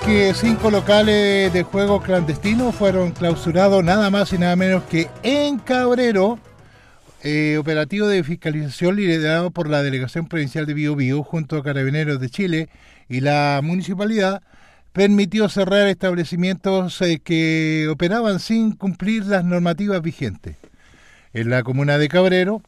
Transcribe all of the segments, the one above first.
que 5 locales de juego clandestinos fueron clausurados nada más y nada menos que en Cabrero. Operativo de fiscalización liderado por la Delegación Provincial de Biobío junto a Carabineros de Chile y la Municipalidad permitió cerrar establecimientos que operaban sin cumplir las normativas vigentes. En la comuna de Cabrero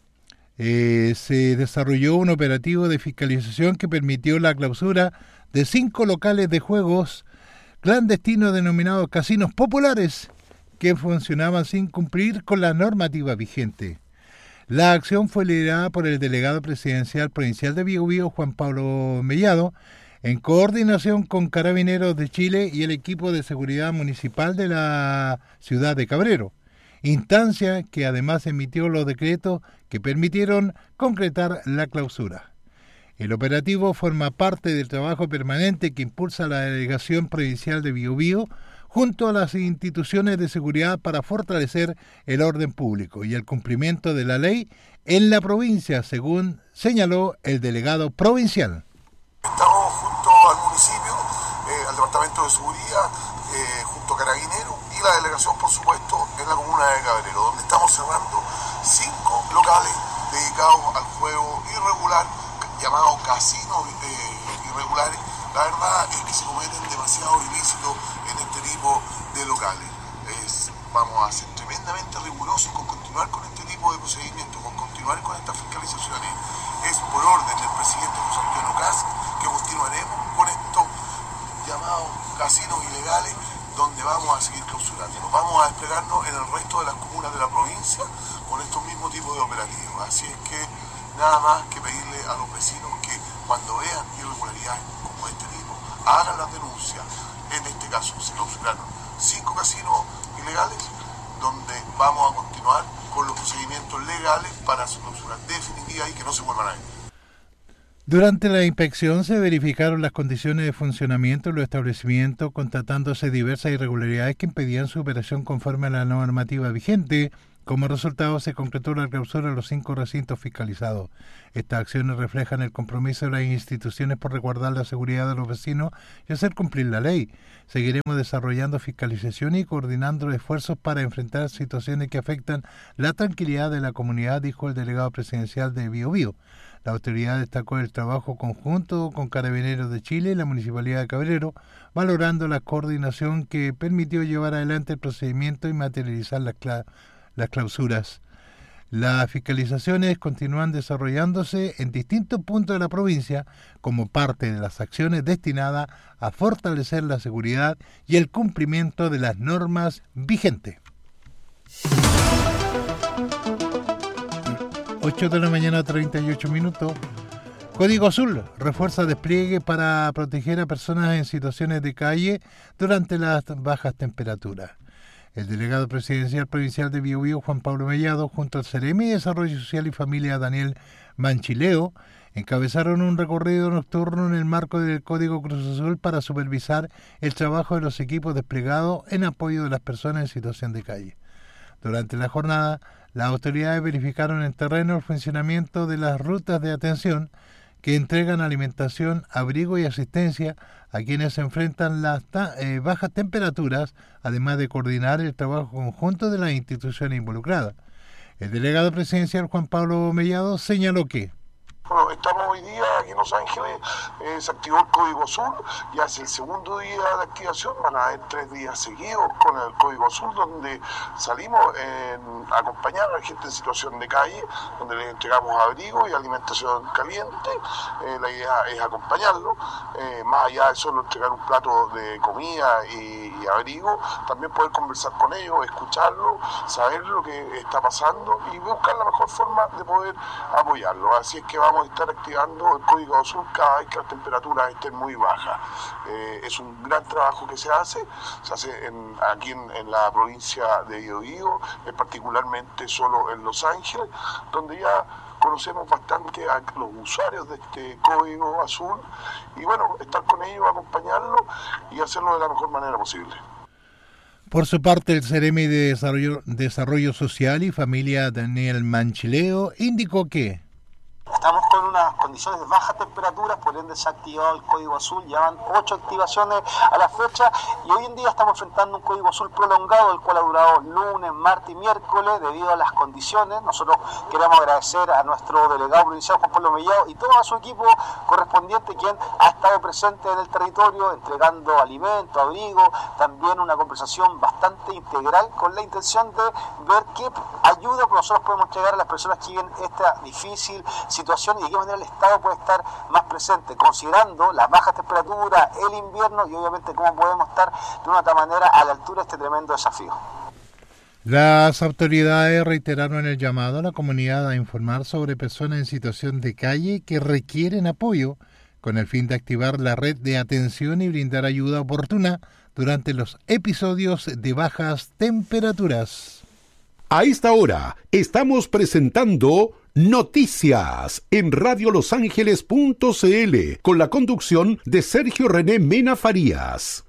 se desarrolló un operativo de fiscalización que permitió la clausura de 5 locales de juegos clandestinos denominados casinos populares que funcionaban sin cumplir con la normativa vigente. La acción fue liderada por el delegado presidencial provincial de Biobío, Juan Pablo Mellado, en coordinación con Carabineros de Chile y el equipo de seguridad municipal de la ciudad de Cabrero, instancia que además emitió los decretos que permitieron concretar la clausura. El operativo forma parte del trabajo permanente que impulsa la Delegación Provincial de Biobío junto a las instituciones de seguridad para fortalecer el orden público y el cumplimiento de la ley en la provincia, según señaló el delegado provincial. Estamos junto al municipio, al Departamento de Seguridad, junto a Carabineros y la delegación, por supuesto, en la comuna de Cabrero, donde estamos cerrando 5 locales dedicados al juego irregular, llamados casinos irregulares. La verdad es que se cometen demasiados ilícitos en este tipo de locales. Vamos a ser tremendamente rigurosos con continuar con este tipo de procedimientos, con continuar con estas fiscalizaciones. Es por orden del presidente José Antonio Kast que continuaremos con estos llamados casinos ilegales, donde vamos a seguir clausurando. Vamos a desplegarnos en el resto de las comunas de la provincia con estos mismos tipos de operativos. Así es que nada más que pedirle a los vecinos que cuando vean irregularidades como este tipo, hagan las denuncias. En este caso se clausuraron 5 casinos ilegales, donde vamos a continuar con los procedimientos legales para su clausura definitiva y que no se vuelvan a ver. Durante la inspección se verificaron las condiciones de funcionamiento de los establecimientos, constatándose diversas irregularidades que impedían su operación conforme a la normativa vigente. Como resultado, se concretó la clausura de los 5 recintos fiscalizados. Estas acciones reflejan el compromiso de las instituciones por resguardar la seguridad de los vecinos y hacer cumplir la ley. Seguiremos desarrollando fiscalización y coordinando esfuerzos para enfrentar situaciones que afectan la tranquilidad de la comunidad, dijo el delegado presidencial de Biobío. La autoridad destacó el trabajo conjunto con Carabineros de Chile y la Municipalidad de Cabrero, valorando la coordinación que permitió llevar adelante el procedimiento y materializar las clausuras. Las fiscalizaciones continúan desarrollándose en distintos puntos de la provincia como parte de las acciones destinadas a fortalecer la seguridad y el cumplimiento de las normas vigentes. 8 de la mañana, 38 minutos. Código Azul refuerza despliegue para proteger a personas en situaciones de calle durante las bajas temperaturas. El delegado presidencial provincial de Biobío, Juan Pablo Mellado, junto al Ceremi de Desarrollo Social y Familia, Daniel Manchileo, encabezaron un recorrido nocturno en el marco del Código Cruz Azul para supervisar el trabajo de los equipos desplegados en apoyo de las personas en situación de calle. Durante la jornada, las autoridades verificaron en terreno el funcionamiento de las rutas de atención que entregan alimentación, abrigo y asistencia a quienes se enfrentan las bajas temperaturas, además de coordinar el trabajo conjunto de las instituciones involucradas. El delegado presidencial Juan Pablo Mellado señaló que Bueno, estamos hoy día aquí en Los Ángeles, se activó el Código Azul, ya es el segundo día de activación, van a haber 3 días seguidos con el Código Azul, donde salimos a acompañar a la gente en situación de calle, donde les entregamos abrigo y alimentación caliente. La idea es acompañarlo, más allá de solo entregar un plato de comida y abrigo, también poder conversar con ellos, escucharlos, saber lo que está pasando y buscar la mejor forma de poder apoyarlos. Así es que vamos a estar activando el Código Azul cada vez que las temperaturas estén muy bajas. Es un gran trabajo que se hace aquí en la provincia de Biobío, particularmente solo en Los Ángeles, donde ya conocemos bastante a los usuarios de este Código Azul y bueno, estar con ellos, acompañarlos y hacerlo de la mejor manera posible. Por su parte, el Ceremi de Desarrollo Social y Familia, Daniel Manchileo, indicó que Estamos con unas condiciones de bajas temperaturas, por ende se ha activado el código azul, llevan 8 activaciones a la fecha y hoy en día estamos enfrentando un código azul prolongado, el cual ha durado lunes, martes y miércoles debido a las condiciones. Nosotros queremos agradecer a nuestro delegado provincial Juan Pablo Mellado y todo a su equipo correspondiente, quien ha estado presente en el territorio entregando alimentos, abrigo, también una conversación bastante integral con la intención de ver qué ayuda nosotros podemos entregar a las personas que viven esta difícil situación y de qué manera el Estado puede estar más presente, considerando las bajas temperaturas, el invierno y obviamente cómo podemos estar de una otra manera a la altura de este tremendo desafío. Las autoridades reiteraron el llamado a la comunidad a informar sobre personas en situación de calle que requieren apoyo, con el fin de activar la red de atención y brindar ayuda oportuna durante los episodios de bajas temperaturas. A esta hora estamos presentando Noticias en radiolosangeles.cl con la conducción de Sergio René Mena Farías.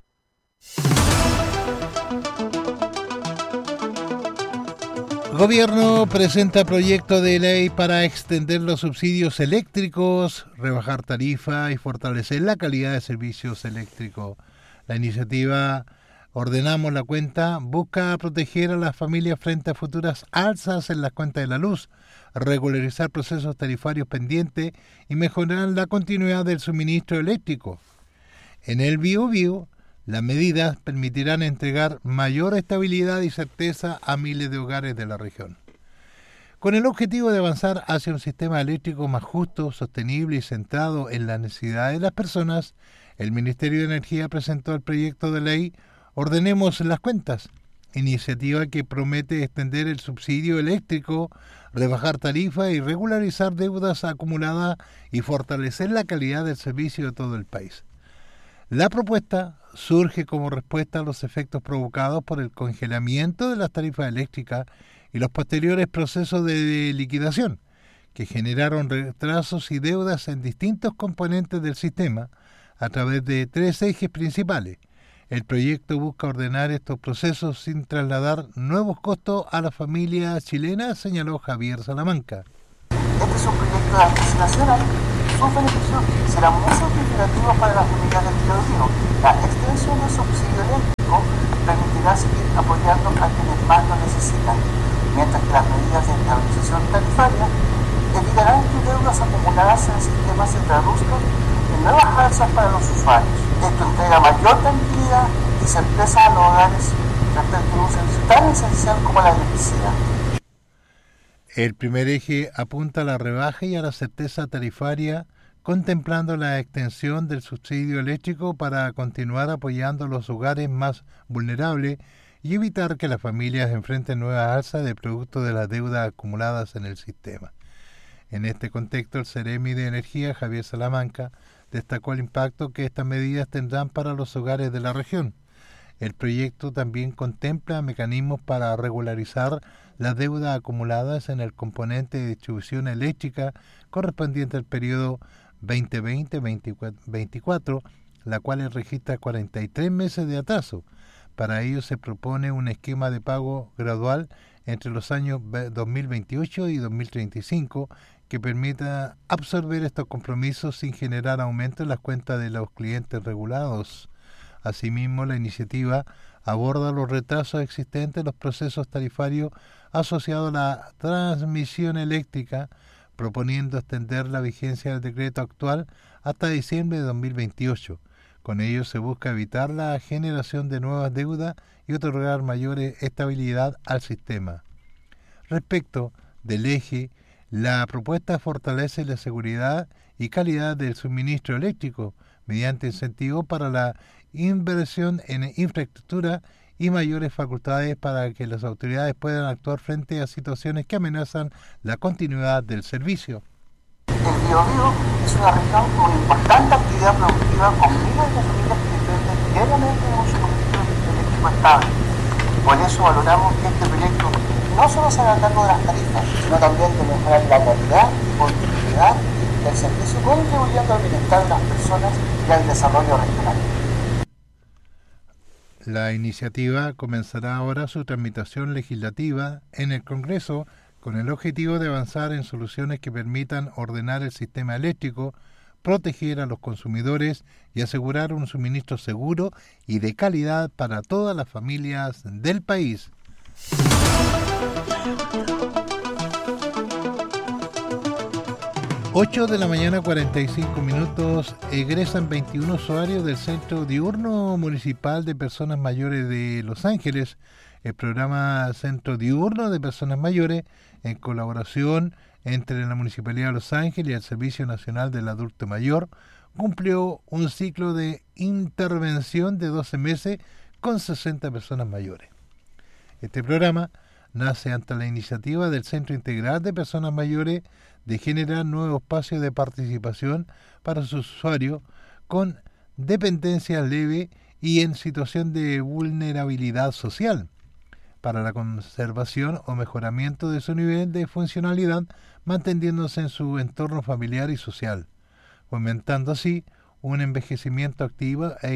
Gobierno presenta proyecto de ley para extender los subsidios eléctricos, rebajar tarifa y fortalecer la calidad de servicios eléctricos. La iniciativa Ordenamos la Cuenta busca proteger a las familias frente a futuras alzas en las cuentas de la luz, regularizar procesos tarifarios pendientes y mejorar la continuidad del suministro eléctrico. En el Biobío, las medidas permitirán entregar mayor estabilidad y certeza a miles de hogares de la región. Con el objetivo de avanzar hacia un sistema eléctrico más justo, sostenible y centrado en las necesidades de las personas, el Ministerio de Energía presentó el proyecto de ley Ordenemos las Cuentas, iniciativa que promete extender el subsidio eléctrico, rebajar tarifas y regularizar deudas acumuladas y fortalecer la calidad del servicio de todo el país. La propuesta surge como respuesta a los efectos provocados por el congelamiento de las tarifas eléctricas y los posteriores procesos de liquidación, que generaron retrasos y deudas en distintos componentes del sistema a través de 3 ejes principales. El proyecto busca ordenar estos procesos sin trasladar nuevos costos a las familias chilenas, señaló Javier Salamanca. Este es un proyecto de alcance nacional. Sus beneficios serán muy significativos para las familias del Biobío. La extensión del subsidio eléctrico permitirá seguir apoyando a quienes más lo necesitan, mientras que las medidas de estabilización tarifaria evitarán que deudas acumuladas en el sistema se traduzcan en nuevas alzas para los usuarios. Esto entrega mayor tranquilidad y certeza a los hogares respecto a un servicio tan esencial como la electricidad. El primer eje apunta a la rebaja y a la certeza tarifaria, contemplando la extensión del subsidio eléctrico para continuar apoyando a los hogares más vulnerables y evitar que las familias enfrenten nuevas alzas de producto de las deudas acumuladas en el sistema. En este contexto, el Seremi de Energía, Javier Salamanca, destacó el impacto que estas medidas tendrán para los hogares de la región. El proyecto también contempla mecanismos para regularizar las deudas acumuladas en el componente de distribución eléctrica correspondiente al periodo 2020-2024, la cual registra 43 meses de atraso. Para ello se propone un esquema de pago gradual entre los años 2028 y 2035 que permita absorber estos compromisos sin generar aumento en las cuentas de los clientes regulados. Asimismo, la iniciativa aborda los retrasos existentes en los procesos tarifarios asociados a la transmisión eléctrica, proponiendo extender la vigencia del decreto actual hasta diciembre de 2028. Con ello se busca evitar la generación de nuevas deudas y otorgar mayor estabilidad al sistema. Respecto del eje, la propuesta fortalece la seguridad y calidad del suministro eléctrico mediante incentivos para la inversión en infraestructura y mayores facultades para que las autoridades puedan actuar frente a situaciones que amenazan la continuidad del servicio. El Biobío es una región con importante actividad productiva con miles de familias que dependen diariamente de un suministro eléctrico estable. Por eso valoramos que este proyecto no solo se haga cargo de las tarifas, sino también de mejorar la calidad y continuidad del servicio, contribuyendo al bienestar de las personas y al desarrollo regional. La iniciativa comenzará ahora su tramitación legislativa en el Congreso, con el objetivo de avanzar en soluciones que permitan ordenar el sistema eléctrico, proteger a los consumidores y asegurar un suministro seguro y de calidad para todas las familias del país. 8 de la mañana, 45 minutos. Egresan 21 usuarios del Centro Diurno Municipal de Personas Mayores de Los Ángeles. El programa Centro Diurno de Personas Mayores, en colaboración entre la Municipalidad de Los Ángeles y el Servicio Nacional del Adulto Mayor, cumplió un ciclo de intervención de 12 meses con 60 personas mayores. Este programa nace ante la iniciativa del Centro Integral de Personas Mayores de generar nuevos espacios de participación para sus usuarios con dependencia leve y en situación de vulnerabilidad social, para la conservación o mejoramiento de su nivel de funcionalidad, manteniéndose en su entorno familiar y social, fomentando así un envejecimiento activo e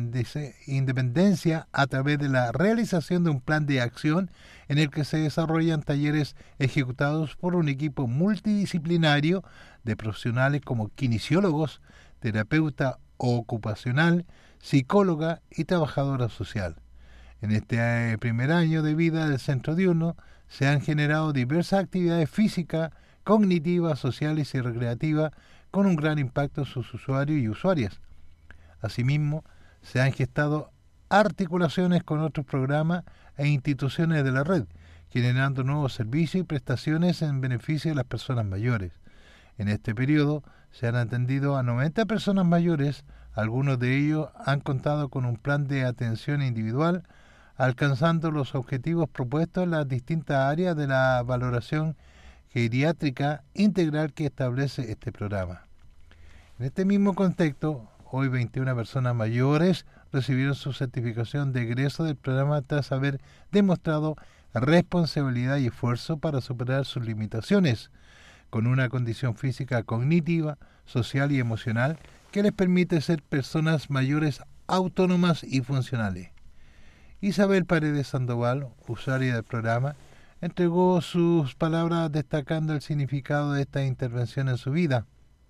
independencia a través de la realización de un plan de acción en el que se desarrollan talleres ejecutados por un equipo multidisciplinario de profesionales como kinesiólogos, terapeuta ocupacional, psicóloga y trabajadora social. En este primer año de vida del Centro Diurno se han generado diversas actividades físicas, cognitivas, sociales y recreativas con un gran impacto en sus usuarios y usuarias. Asimismo, se han gestado articulaciones con otros programas e instituciones de la red, generando nuevos servicios y prestaciones en beneficio de las personas mayores. En este periodo se han atendido a 90 personas mayores, algunos de ellos han contado con un plan de atención individual, alcanzando los objetivos propuestos en las distintas áreas de la valoración geriátrica integral que establece este programa. En este mismo contexto, hoy 21 personas mayores recibieron su certificación de egreso del programa tras haber demostrado responsabilidad y esfuerzo para superar sus limitaciones, con una condición física, cognitiva, social y emocional que les permite ser personas mayores autónomas y funcionales. Isabel Paredes Sandoval, usuaria del programa, entregó sus palabras destacando el significado de esta intervención en su vida,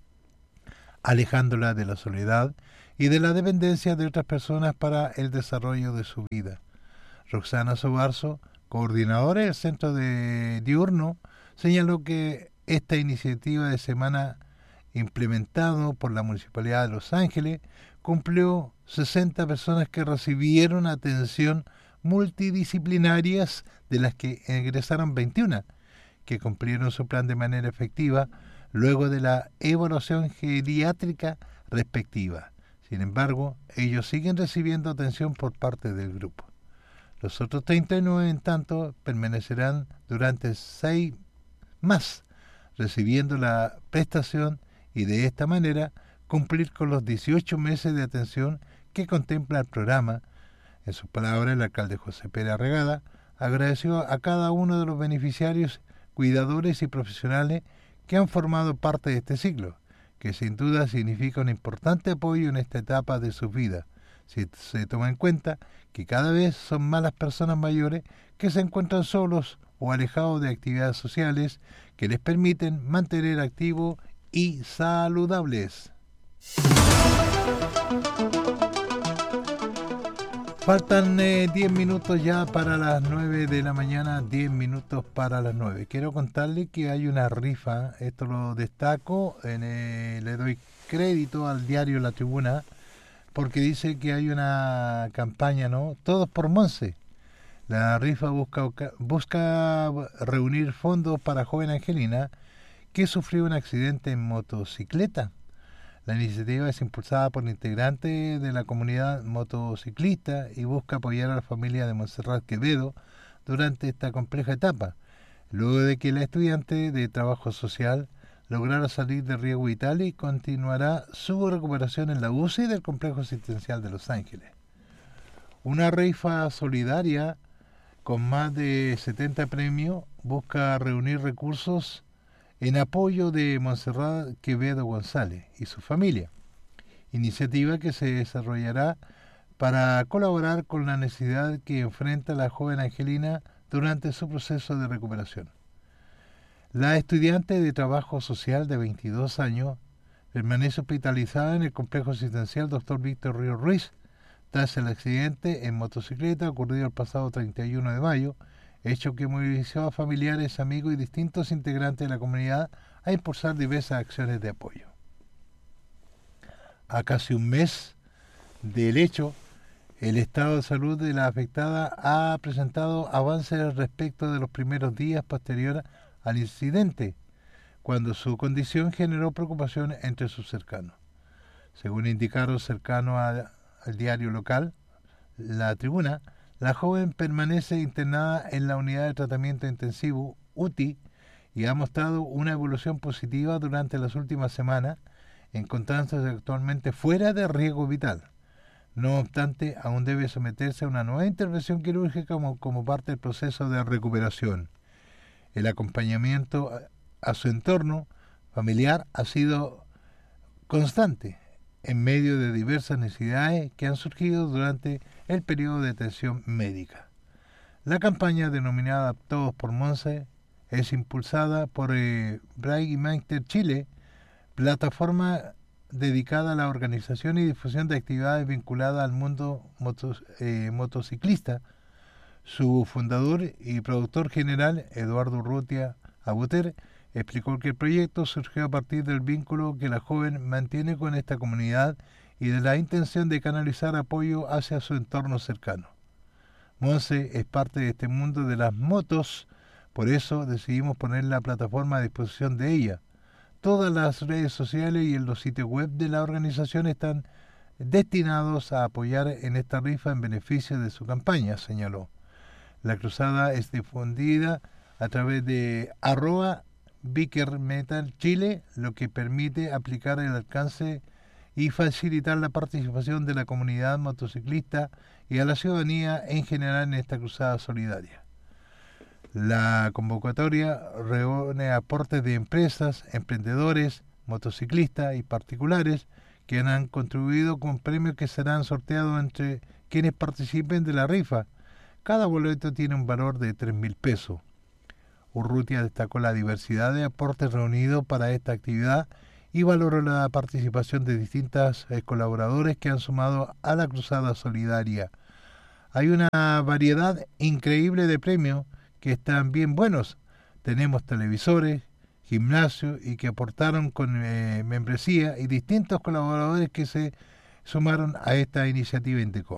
alejándola de la soledad y de la dependencia de otras personas para el desarrollo de su vida. Roxana Sobarzo, coordinadora del Centro de Diurno, señaló que esta iniciativa de semana implementado por la Municipalidad de Los Ángeles cumplió 60 personas que recibieron atención multidisciplinarias, de las que egresaron 21, que cumplieron su plan de manera efectiva luego de la evaluación geriátrica respectiva. Sin embargo, ellos siguen recibiendo atención por parte del grupo. Los otros 39, en tanto, permanecerán durante 6 más, recibiendo la prestación y de esta manera cumplir con los 18 meses de atención que contempla el programa. En sus palabras, el alcalde José Pérez Regada agradeció a cada uno de los beneficiarios, cuidadores y profesionales que han formado parte de este ciclo, que sin duda significa un importante apoyo en esta etapa de su vida, si se toma en cuenta que cada vez son más las personas mayores que se encuentran solos o alejados de actividades sociales que les permiten mantener activos y saludables. Faltan 10 minutos ya para las 9 de la mañana, 10 minutos para las 9. Quiero contarle que hay una rifa, esto lo destaco, le doy crédito al diario La Tribuna, porque dice que hay una campaña, ¿no? Todos por Monse. La rifa busca reunir fondos para joven Angelina, que sufrió un accidente en motocicleta. La iniciativa es impulsada por integrantes de la comunidad motociclista y busca apoyar a la familia de Montserrat Quevedo durante esta compleja etapa, luego de que la estudiante de trabajo social lograra salir de riesgo vital y continuará su recuperación en la UCI del Complejo Asistencial de Los Ángeles. Una rifa solidaria con más de 70 premios busca reunir recursos en apoyo de Montserrat Quevedo González y su familia, iniciativa que se desarrollará para colaborar con la necesidad que enfrenta la joven Angelina durante su proceso de recuperación. La estudiante de trabajo social de 22 años permanece hospitalizada en el complejo asistencial Dr. Víctor Río Ruiz tras el accidente en motocicleta ocurrido el pasado 31 de mayo, hecho que movilizó a familiares, amigos y distintos integrantes de la comunidad a impulsar diversas acciones de apoyo. A casi un mes del hecho, el estado de salud de la afectada ha presentado avances respecto de los primeros días posteriores al incidente, cuando su condición generó preocupación entre sus cercanos. Según indicaron cercanos al diario local La Tribuna, la joven permanece internada en la unidad de tratamiento intensivo UTI y ha mostrado una evolución positiva durante las últimas semanas, encontrándose actualmente fuera de riesgo vital. No obstante, aún debe someterse a una nueva intervención quirúrgica como parte del proceso de recuperación. El acompañamiento a su entorno familiar ha sido constante en medio de diversas necesidades que han surgido durante el periodo de atención médica. La campaña denominada Todos por Monse es impulsada por Brightmaster Chile, plataforma dedicada a la organización y difusión de actividades vinculadas al mundo motociclista. Su fundador y productor general, Eduardo Urrutia Abuter, explicó que el proyecto surgió a partir del vínculo que la joven mantiene con esta comunidad y de la intención de canalizar apoyo hacia su entorno cercano. Monse es parte de este mundo de las motos, por eso decidimos poner la plataforma a disposición de ella. Todas las redes sociales y los sitios web de la organización están destinados a apoyar en esta rifa en beneficio de su campaña, señaló. La cruzada es difundida a través de @BikerMetalChile, lo que permite aplicar el alcance y facilitar la participación de la comunidad motociclista y a la ciudadanía en general en esta cruzada solidaria. La convocatoria reúne aportes de empresas, emprendedores, motociclistas y particulares que han contribuido con premios que serán sorteados entre quienes participen de la rifa. Cada boleto tiene un valor de 3.000 pesos. Urrutia destacó la diversidad de aportes reunidos para esta actividad y valoró la participación de distintos colaboradores que han sumado a la cruzada solidaria. Hay una variedad increíble de premios que están bien buenos. Tenemos televisores, gimnasio y que aportaron con membresía y distintos colaboradores que se sumaron a esta iniciativa Indecom.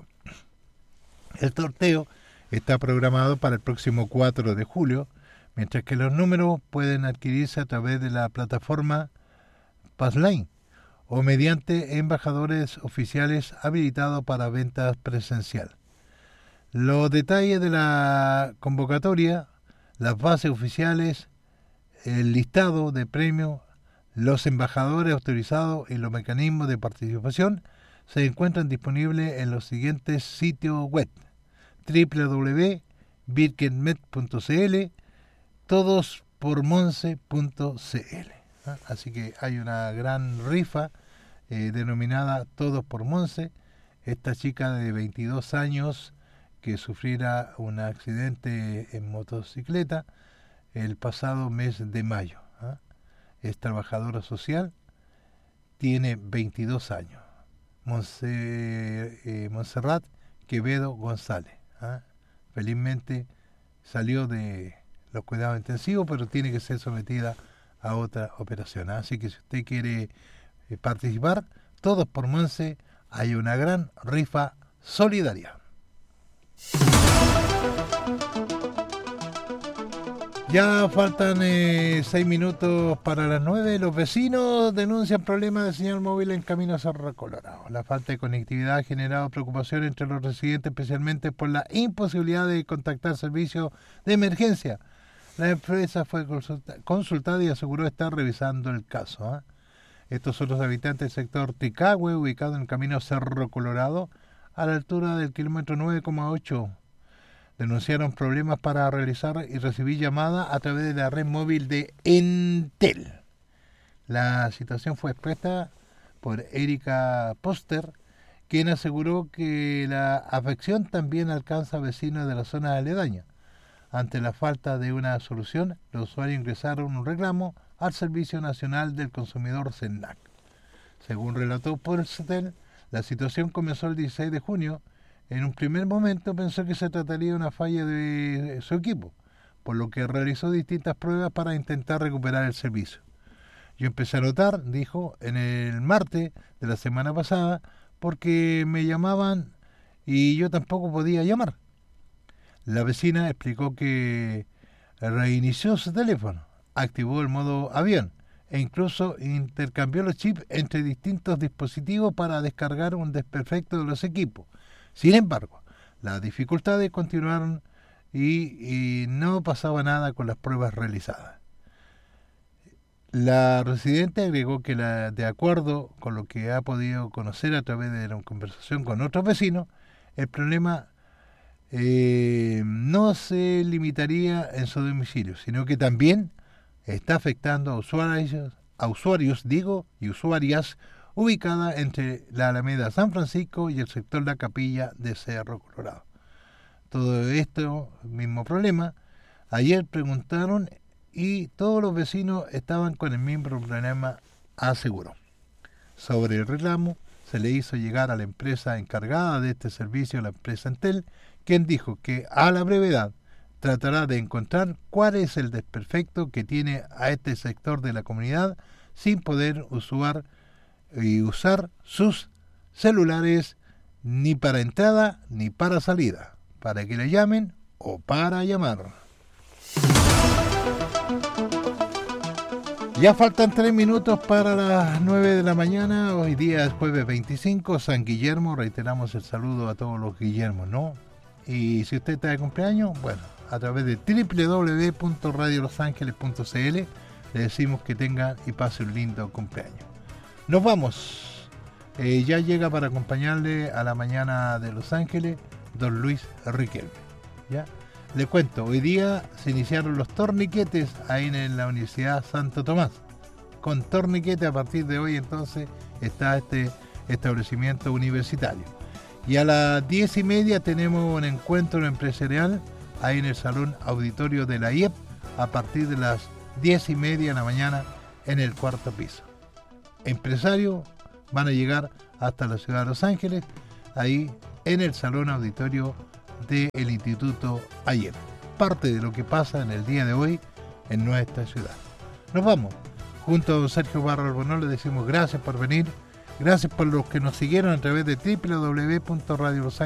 El sorteo está programado para el próximo 4 de julio, mientras que los números pueden adquirirse a través de la plataforma Passline o mediante embajadores oficiales habilitados para ventas presencial. Los detalles de la convocatoria, las bases oficiales, el listado de premios, los embajadores autorizados y los mecanismos de participación se encuentran disponibles en los siguientes sitios web: www.birkenmed.cl, todospormonse.cl. Así que hay una gran rifa denominada Todos por Monse. Esta chica de 22 años que sufriera un accidente en motocicleta el pasado mes de mayo. Es trabajadora social, tiene 22 años. Montserrat Quevedo González. Felizmente salió de los cuidados intensivos, pero tiene que ser sometida a otra operación. Así que si usted quiere participar, Todos por Monse, hay una gran rifa solidaria. Ya faltan 6 minutos para las 9. Los vecinos denuncian problemas de señal móvil en camino a Cerro Colorado. La falta de conectividad ha generado preocupación entre los residentes, especialmente por la imposibilidad de contactar servicios de emergencia. La empresa fue consultada y aseguró estar revisando el caso. Estos son los habitantes del sector Ticahue, ubicado en el camino Cerro Colorado, a la altura del kilómetro 9,8. Denunciaron problemas para realizar y recibir llamadas a través de la red móvil de Entel. La situación fue expuesta por Erika Poster, quien aseguró que la afección también alcanza a vecinos de la zona aledaña. Ante la falta de una solución, los usuarios ingresaron un reclamo al Servicio Nacional del Consumidor SENAC. Según relató Porcel, la situación comenzó el 16 de junio. En un primer momento pensó que se trataría de una falla de su equipo, por lo que realizó distintas pruebas para intentar recuperar el servicio. Yo empecé a notar, dijo, en el martes de la semana pasada, porque me llamaban y yo tampoco podía llamar. La vecina explicó que reinició su teléfono, activó el modo avión e incluso intercambió los chips entre distintos dispositivos para descargar un desperfecto de los equipos. Sin embargo, las dificultades continuaron y no pasaba nada con las pruebas realizadas. La residente agregó que de acuerdo con lo que ha podido conocer a través de la conversación con otros vecinos, el problema no se limitaría en su domicilio, sino que también está afectando a usuarios y usuarias ubicadas entre la Alameda San Francisco y el sector La Capilla de Cerro Colorado. Todo esto, mismo problema, ayer preguntaron y todos los vecinos estaban con el mismo problema, aseguró. Sobre el reclamo, se le hizo llegar a la empresa encargada de este servicio, la empresa Entel, quien dijo que a la brevedad tratará de encontrar cuál es el desperfecto que tiene a este sector de la comunidad sin poder usar sus celulares ni para entrada ni para salida, para que le llamen o para llamar. Ya faltan 3 minutos para las 9 de la mañana. Hoy día es jueves 25, San Guillermo. Reiteramos el saludo a todos los Guillermos, ¿no? Y si usted está de cumpleaños, bueno, a través de www.radiolosangeles.cl le decimos que tenga y pase un lindo cumpleaños. Nos vamos. Ya llega para acompañarle a la mañana de Los Ángeles don Luis Riquelme. ¿Ya? Le cuento, hoy día se iniciaron los torniquetes ahí en la Universidad Santo Tomás. Con torniquete a partir de hoy entonces está este establecimiento universitario. Y a las 10:30 tenemos un encuentro empresarial ahí en el Salón Auditorio de la IEP a partir de las 10:30 de la mañana en el 4º piso. Empresarios van a llegar hasta la ciudad de Los Ángeles, ahí en el Salón Auditorio del Instituto IEP. Parte de lo que pasa en el día de hoy en nuestra ciudad. Nos vamos. Junto a don Sergio Barro Albonó le decimos gracias por venir. Gracias por los que nos siguieron a través de www.radiolosangeles.cl